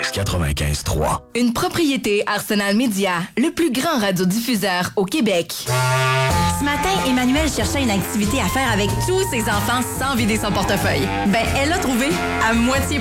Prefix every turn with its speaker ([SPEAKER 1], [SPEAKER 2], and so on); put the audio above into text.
[SPEAKER 1] 95.3.
[SPEAKER 2] Une propriété Arsenal Média, le plus grand radiodiffuseur au Québec.
[SPEAKER 3] Ce matin, Emmanuel cherchait une activité à faire avec tous ses enfants sans vider son portefeuille. Ben, elle l'a trouvé à moitié